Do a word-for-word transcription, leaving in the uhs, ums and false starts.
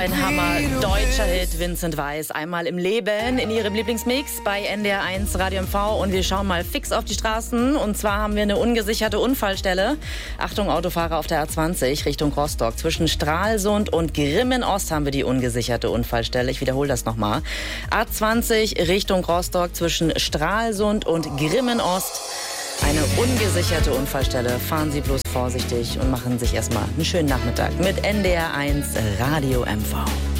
Ein Hammer, deutscher Hit, Vincent Weiss, einmal im Leben in ihrem Lieblingsmix bei N D R eins Radio M V. Und wir schauen mal fix auf die Straßen. Und zwar haben wir eine ungesicherte Unfallstelle. Achtung, Autofahrer auf der A zwanzig Richtung Rostock. Zwischen Stralsund und Grimmen-Ost haben wir die ungesicherte Unfallstelle. Ich wiederhole das nochmal. A zwanzig Richtung Rostock zwischen Stralsund und Grimmen-Ost. Eine ungesicherte Unfallstelle. Fahren Sie bloß vorsichtig und machen sich erstmal einen schönen Nachmittag mit N D R eins Radio M V.